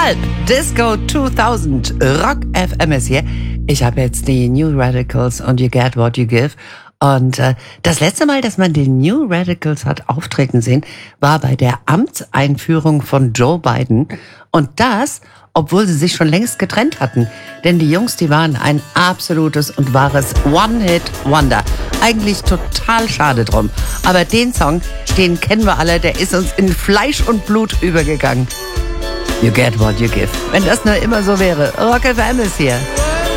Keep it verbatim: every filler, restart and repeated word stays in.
Total Disco zweitausend, Rock F M ist hier. Ich habe jetzt die New Radicals und You Get What You Give. Und äh, das letzte Mal, dass man die New Radicals hat auftreten sehen, war bei der Amtseinführung von Joe Biden. Und das, obwohl sie sich schon längst getrennt hatten. Denn die Jungs, die waren ein absolutes und wahres One-Hit-Wonder. Eigentlich total schade drum. Aber den Song, den kennen wir alle, der ist uns in Fleisch und Blut übergegangen. You get what you give. Wenn das nur immer so wäre. Rock F M ist hier.